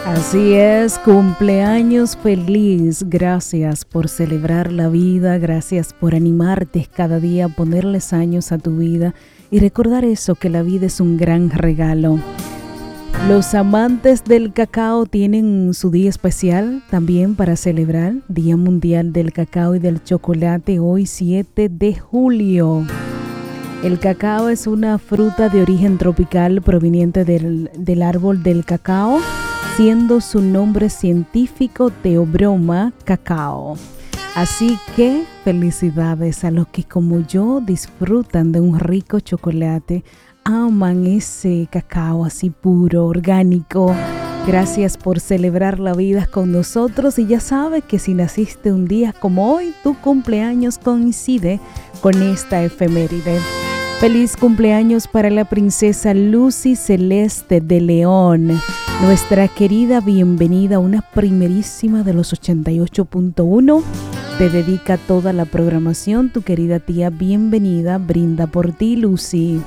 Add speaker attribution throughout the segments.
Speaker 1: Así es, cumpleaños feliz. Gracias por celebrar la vida, gracias por animarte cada día a ponerles años a tu vida y recordar eso, que la vida es un gran regalo. Los amantes del cacao tienen su día especial también para celebrar, Día Mundial del Cacao y del Chocolate, hoy 7 de julio. El cacao es una fruta de origen tropical proveniente del árbol del cacao, siendo su nombre científico Theobroma cacao. Así que felicidades a los que como yo disfrutan de un rico chocolate, aman ese cacao así puro, orgánico. Gracias por celebrar la vida con nosotros y ya sabes que si naciste un día como hoy, tu cumpleaños coincide con esta efeméride. Feliz cumpleaños para la princesa Lucy Celeste de León. Nuestra querida bienvenida, una primerísima de los 88.1. Te dedica toda la programación. Tu querida tía bienvenida brinda por ti, Lucy.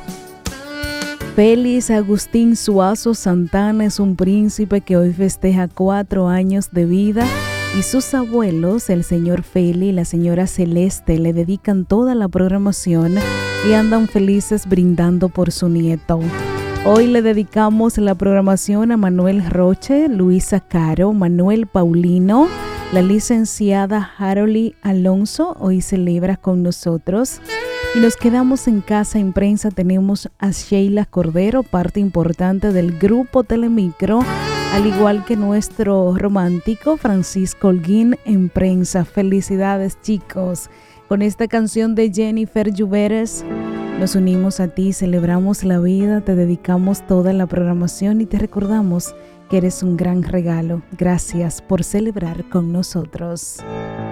Speaker 1: Félix Agustín Suazo Santana es un príncipe que hoy festeja 4 años de vida y sus abuelos, el señor Feli y la señora Celeste, le dedican toda la programación y andan felices brindando por su nieto. Hoy le dedicamos la programación a Manuel Roche, Luisa Caro, Manuel Paulino, la licenciada Harold Alonso, hoy celebra con nosotros. Y nos quedamos en casa en prensa, tenemos a Sheila Cordero, parte importante del grupo Telemicro, al igual que nuestro romántico Francisco Holguín en prensa. Felicidades, chicos. Con esta canción de Jennifer Lluveres nos unimos a ti, celebramos la vida, te dedicamos toda la programación y te recordamos que eres un gran regalo. Gracias por celebrar con nosotros.